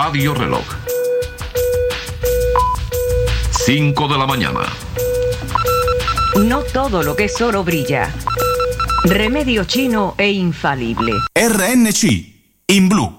Radio Reloj. 5 de la mañana. No todo lo que es oro brilla. Remedio chino e infalible. RNC, in blu.